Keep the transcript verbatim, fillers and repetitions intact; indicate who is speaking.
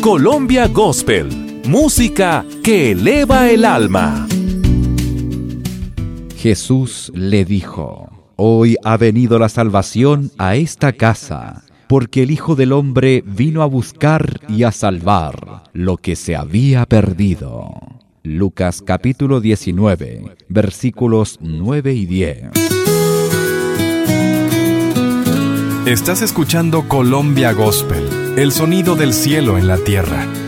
Speaker 1: Colombia Gospel, música que eleva el alma.
Speaker 2: Jesús le dijo: Hoy ha venido la salvación a esta casa, porque el Hijo del Hombre vino a buscar y a salvar lo que se había perdido. Lucas capítulo diecinueve, versículos nueve y diez.
Speaker 3: Estás escuchando Colombia Gospel, el sonido del cielo en la tierra.